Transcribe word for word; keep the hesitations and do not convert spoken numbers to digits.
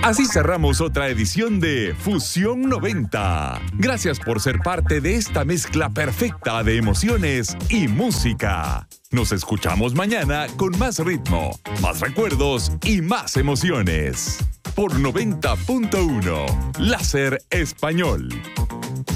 Así cerramos otra edición de Fusión noventa. Gracias por ser parte de esta mezcla perfecta de emociones y música. Nos escuchamos mañana con más ritmo, más recuerdos y más emociones. Por noventa punto uno, Láser Español.